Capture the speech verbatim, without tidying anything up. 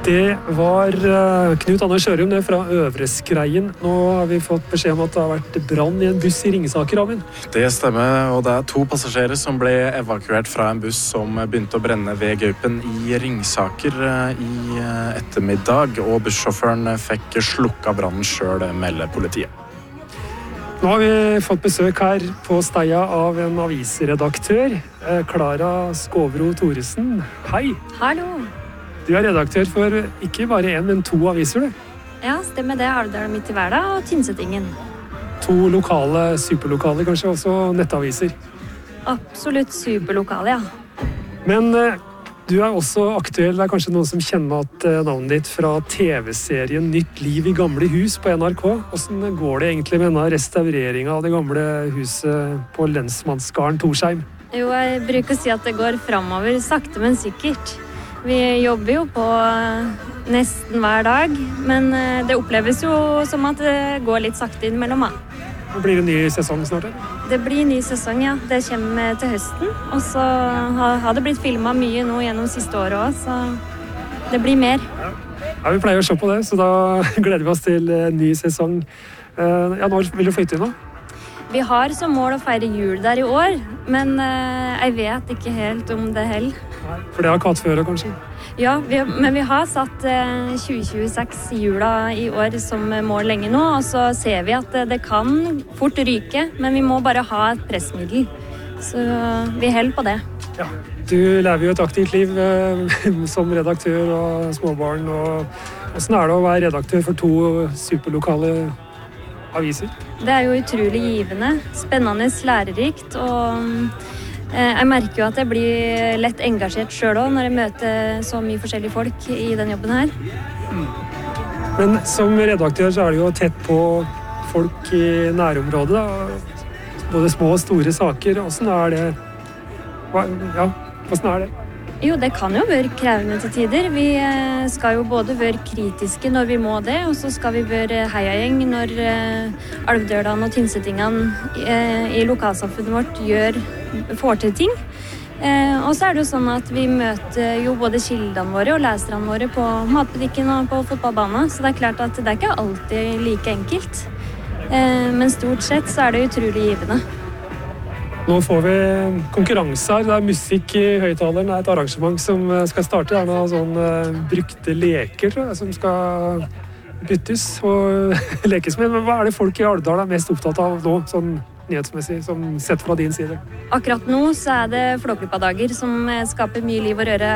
Det var Knut Anders Sjørum det fra Øvreskreien. Nå har vi fått beskjed om at det har vært brann i en buss i Ringsaker, Amin. Det stemmer, og det er to passasjerer som ble evakuert fra en buss som begynte å brenne ved Gaupen i Ringsaker i ettermiddag, og bussjåføren fikk slukka brannen selv, melder politiet. Nå har vi fått besøk her på Steia av en avisredaktør, Klara Skåbro Thoresen. Hei! Hallo! Du er redaktør for ikke bare en, men to aviser, du. Ja, stemmer det. Alvdal midt i hverdag og Tinsetingen. To lokale, superlokale, kanskje også nettaviser. Absolutt superlokale, ja. Men du er også aktuell. Det er kanskje noen som kjenner at navnet ditt fra T V-serien Nytt liv i gamle hus på N R K. Hvordan går det egentlig med denne restaureringen av det gamle huset på lensmannsgården Torsheim? Jo, jeg bruker å si at det går fremover, sakte, men sikkert. Vi jobber jo på nesten hver dag, men det oppleves jo som at det går litt sakte innimellom. Det blir en ny sesong snart, eller? Det blir en ny sesong, ja. Det kommer til høsten, og så har det blitt filmet mye nå gjennom siste året også, så det blir mer. Ja. Ja, vi pleier å se på det, så da gleder vi oss til en ny sesong. Ja, når vil du flytte inn da? Vi har som mål å feire jul der i år, men jeg vet ikke helt om det heller. For det har katt før, kanskje? Ja, vi, men vi har satt tjue tjueseks jula i år som mål lenge nå, og så ser vi at det kan fort ryke, men vi må bare ha et pressmiddel. Så vi holder på det. Ja, du lever jo et aktivt liv eh, som redaktør og småbarn. Og hvordan er det å være redaktør for to superlokale aviser? Det er jo utrolig givende, spennende, lærerikt, og jeg merker jo at jeg blir lett engasjert selv også når jeg møter så mye forskjellige folk i den jobben her. Men som redaktør så er det jo tett på folk i nærområdet, da. Både små og store saker. Hvordan er det? Ja, hvordan er det? Jo, det kan jo være krevende til tider. Vi skal jo både være kritiske når vi må det, og så skal vi være heiagjeng når alvdølene og tinsetingene i lokalsamfunnet vårt gjør, får til ting. Og så er det jo sånn at vi møter jo både kildene våre og leserne våre på matbutikken og på fotballbanen, så det er klart at det er ikke alltid like enkelt. Men stort sett så er det utrolig givende. Nå får vi konkurranse her. Det er musikk i høyttaleren. Det er et arrangement som skal starte. Det er noen sånne brukte leker, tror jeg, som skal byttes og lekes med. Men hva er det folk i Alvdal er mest opptatt av nå, sånn nyhetsmessig, som sett fra din side? Akkurat nå så er det Flåklypa-dager som skaper mye liv og røre